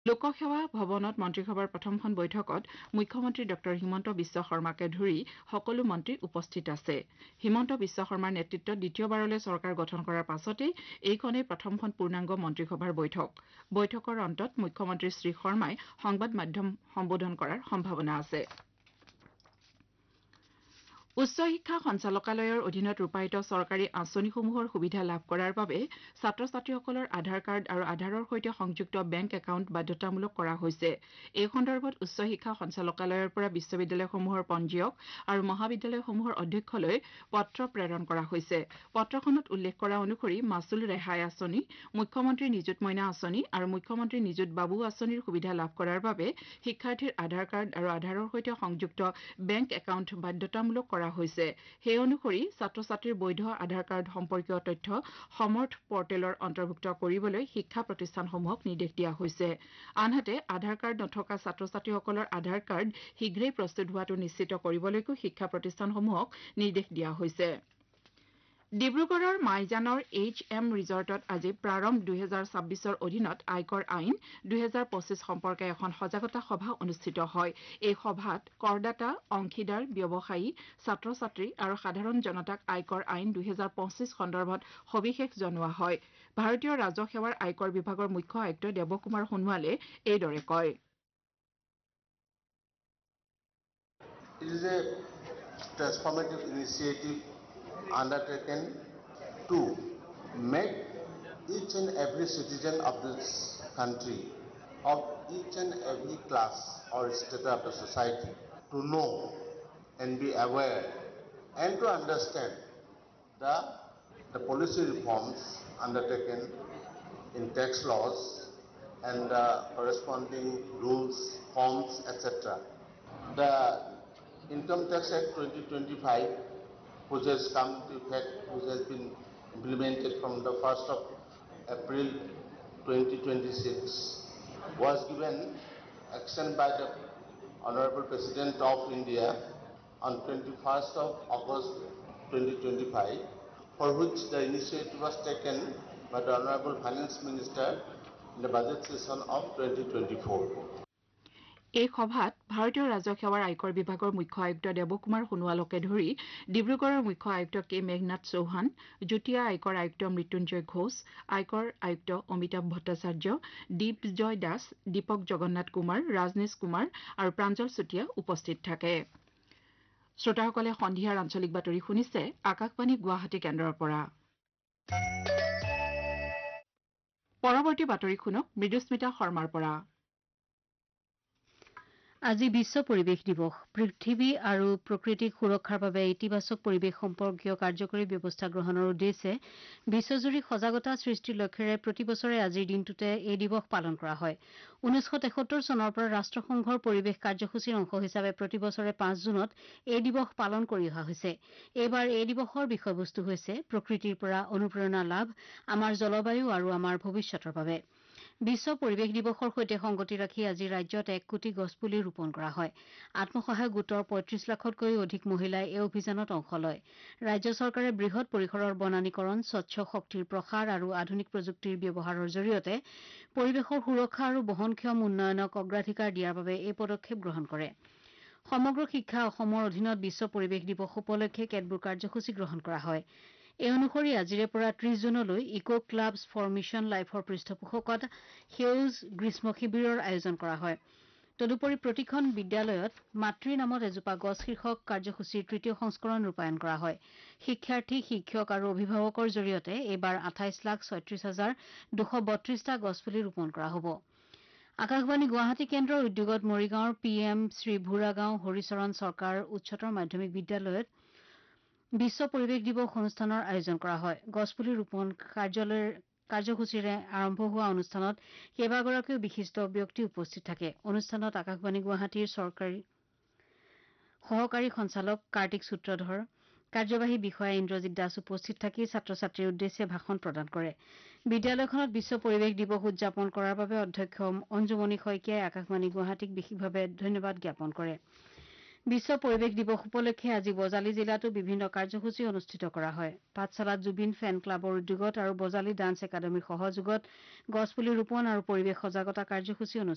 লোকসেৱা ভৱনত মন্ত্ৰীসভাৰ প্ৰথমখন বৈঠকত মুখ্যমন্ত্ৰী ডঃ হিমন্ত বিশ্ব শৰ্মাকে ধৰি সকলো মন্ত্ৰী উপস্থিত আছে। হিমন্ত বিশ্ব শৰ্মাৰ নেতৃত্বত দ্বিতীয়বাৰলৈ চৰকাৰ গঠন কৰাৰ পাছতেই এইখনেই প্ৰথমখন পূৰ্ণাংগ মন্ত্ৰীসভাৰ বৈঠক। বৈঠকৰ অন্তত মুখ্যমন্ত্ৰী শ্ৰী শৰ্মাই সংবাদ মাধ্যম সম্বোধন কৰাৰ সম্ভাৱনা আছে। উচ্চ শিক্ষা সঞ্চালকালয়ৰ অধীনত ৰূপায়িত চৰকাৰী আঁচনিসমূহৰ সুবিধা লাভ কৰাৰ বাবে ছাত্ৰ ছাত্ৰীসকলৰ আধাৰ কাৰ্ড আৰু আধাৰৰ সৈতে সংযুক্ত বেংক একাউণ্ট বাধ্যতামূলক কৰা হৈছে। এই সন্দৰ্ভত উচ্চ শিক্ষা সঞ্চালকালয়ৰ পৰা বিশ্ববিদ্যালয়সমূহৰ পঞ্জীয়ক আৰু মহাবিদ্যালয়সমূহৰ অধ্যক্ষলৈ পত্ৰ প্ৰেৰণ কৰা হৈছে। পত্ৰখনত উল্লেখ কৰা অনুসৰি মাচুল ৰেহাই আঁচনি, মুখ্যমন্ত্ৰী নিযুত মইনা আঁচনি আৰু মুখ্যমন্ত্ৰী নিযুত বাবু আঁচনিৰ সুবিধা লাভ কৰাৰ বাবে শিক্ষাৰ্থীৰ আধাৰ কাৰ্ড আৰু আধাৰৰ সৈতে সংযুক্ত বেংক একাউণ্ট বাধ্যতামূলক কৰা হৈছে। সেই অনুসৰি ছাত্ৰ ছাত্ৰীৰ বৈধ আধাৰ কাৰ্ড সম্পৰ্কীয় তথ্য সমৰ্থ পৰ্টেলৰ অন্তৰ্ভুক্ত কৰিবলৈ শিক্ষা প্ৰতিষ্ঠানসমূহক নিৰ্দেশ দিয়া হৈছে। আনহাতে আধাৰ কাৰ্ড নথকা ছাত্ৰ ছাত্ৰীসকলৰ আধাৰ কাৰ্ড শীঘ্ৰেই প্ৰস্তুত হোৱাটো নিশ্চিত কৰিবলৈকো শিক্ষা প্ৰতিষ্ঠানসমূহক নিৰ্দেশ দিয়া হৈছে। ডিব্ৰুগড়ৰ মাইজানৰ HM ৰিজৰ্টত আজি প্ৰাৰম্ভ 2026ৰ অধীনত আয়কৰ আইন 2025 সম্পৰ্কে এখন সজাগতা সভা অনুষ্ঠিত হয়। এই সভাত কৰদাতা, অংশীদাৰ, ব্যৱসায়ী, ছাত্ৰ ছাত্ৰী আৰু সাধাৰণ জনতাক আয়কৰ আইন 2025 সন্দৰ্ভত সবিশেষ জনোৱা হয়। ভাৰতীয় ৰাজহ সেৱাৰ আয়কৰ বিভাগৰ মুখ্য আয়ুক্ত দেৱকুমাৰ সোণোৱালে এইদৰে কয়। It is a transformative initiative undertaken to make each and every citizen of this country, of each and every class or strata of the society, to know and be aware and to understand the policy reforms undertaken in tax laws and the corresponding rules, forms, etc. The Income Tax Act 2025, which has come into effect, which has been implemented from the 1st of April 2026, was given action by the Honorable President of India on 21st of August 2025, for which the initiative was taken by the Honorable Finance Minister in the budget session of 2024. এই সভাত ভাৰতীয় ৰাজহ সেৱাৰ আয়কৰ বিভাগৰ মুখ্য আয়ুক্ত দেৱকুমাৰ সোণোৱালকে ধৰি ডিব্ৰুগড়ৰ মুখ্য আয়ুক্ত কে মেঘনাথ চৌহান, যুটীয়া আয়কৰ আয়ুক্ত মৃত্যুঞ্জয় ঘোষ, আয়কৰ আয়ুক্ত অমিতাভ ভট্টাচাৰ্য, দীপজয় দাস, দীপক জগন্নাথ কুমাৰ, ৰাজনীশ কুমাৰ আৰু প্ৰাঞ্জল চুতীয়া উপস্থিত থাকে। শ্ৰোতাসকলে সন্ধিয়াৰ আঞ্চলিক বাতৰি শুনিছে আকাশবাণী গুৱাহাটী কেন্দ্ৰৰ পৰা। পৰৱৰ্তী বাতৰি শুনক মৃদুস্মিতা শৰ্মাৰ পৰা। আজি বিশ্ব পৰিৱেশ দিৱস। পৃথিৱী আৰু প্ৰকৃতিক সুৰক্ষাৰ বাবে ইতিবাচক পৰিৱেশ সম্পৰ্কীয় কাৰ্যকৰী ব্যৱস্থা গ্ৰহণৰ উদ্দেশ্যে বিশ্বজুৰি সজাগতা সৃষ্টিৰ লক্ষ্যৰে প্ৰতি বছৰে আজিৰ দিনটোতে এই দিৱস পালন কৰা হয়। 1973 চনৰ পৰা ৰাষ্ট্ৰসংঘৰ পৰিৱেশ কাৰ্যসূচীৰ অংশ হিচাপে প্ৰতি বছৰে 5 জুনত এই দিৱস পালন কৰি অহা হৈছে। এইবাৰ এই দিৱসৰ বিষয়বস্তু হৈছে প্ৰকৃতিৰ পৰা অনুপ্ৰেৰণা লাভ, আমাৰ জলবায়ু আৰু আমাৰ ভৱিষ্যতৰ বাবে। বিশ্ব পৰিৱেশ দিৱসৰ সৈতে সংগতি ৰাখি আজি ৰাজ্যত 1 কোটি গছপুলি ৰোপণ কৰা হয়। আত্মসহায়ক গোটৰ 35 লাখতকৈও অধিক মহিলাই এই অভিযানত অংশ লয়। ৰাজ্য চৰকাৰে বৃহৎ পৰিসৰৰ বনানীকৰণ, স্বচ্ছ শক্তিৰ প্ৰসাৰ আৰু আধুনিক প্ৰযুক্তিৰ ব্যৱহাৰৰ জৰিয়তে পৰিৱেশৰ সুৰক্ষা আৰু বহনক্ষম উন্নয়নক অগ্ৰাধিকাৰ দিয়াৰ বাবে এই পদক্ষেপ গ্ৰহণ কৰে। সমগ্ৰ শিক্ষা অসমৰ অধীনত বিশ্ব পৰিৱেশ দিৱস উপলক্ষে কেতবোৰ কাৰ্যসূচী গ্ৰহণ কৰা হয়। এই অনুসৰি আজিৰে পৰা 30 জুনলৈ ইকো ক্লাবছ ফৰ মিছন লাইফৰ পৃষ্ঠপোষকত সেউজ গ্ৰীষ্ম শিবিৰৰ আয়োজন কৰা হয়। তদুপৰি প্ৰতিখন বিদ্যালয়ত মাতৃৰ নামত এজোপা গছ শীৰ্ষক কাৰ্যসূচীৰ 3য় সংস্কৰণ ৰূপায়ণ কৰা হয়। শিক্ষাৰ্থী, শিক্ষক আৰু অভিভাৱকৰ জৰিয়তে এইবাৰ 28,36,232টা গছপুলি ৰোপণ কৰা হ'ব। আকাশবাণী গুৱাহাটী কেন্দ্ৰৰ উদ্যোগত মৰিগাঁৱৰ PM শ্ৰীভুৰাগাঁও হৰিচৰণ চৰকাৰ উচ্চতৰ মাধ্যমিক বিদ্যালয়ত বিশ্ব পৰিৱেশ দিৱস অনুষ্ঠানৰ আয়োজন কৰা হয়। গছপুলি ৰোপণ কাৰ্যসূচীৰে আৰম্ভ হোৱা অনুষ্ঠানত কেইবাগৰাকীও বিশিষ্ট ব্যক্তি উপস্থিত থাকে। অনুষ্ঠানত আকাশবাণী গুৱাহাটীৰ সহকাৰী সঞ্চালক কাৰ্তিক সূত্ৰধৰ, কাৰ্যবাহী বিষয়া ইন্দ্ৰজিৎ দাস উপস্থিত থাকি ছাত্ৰ ছাত্ৰীৰ উদ্দেশ্যে ভাষণ প্ৰদান কৰে। বিদ্যালয়খনত বিশ্ব পৰিৱেশ দিৱস উদযাপন কৰাৰ বাবে অধ্যক্ষ অঞ্জুমণি শইকীয়াই আকাশবাণী গুৱাহাটীক বিশেষভাৱে ধন্যবাদ জ্ঞাপন কৰে। বিশ্ব পৰিৱেশ দিৱস উপলক্ষে আজি বজালী জিলাতো বিভিন্ন কাৰ্যসূচী অনুষ্ঠিত কৰা হয়। পাঠশালাত জুবিন ফেন ক্লাবৰ উদ্যোগত আৰু বজালী ডান্স একাডেমীৰ সহযোগত গছপুলি ৰোপণ আৰু পৰিৱেশ সজাগতা কাৰ্যসূচী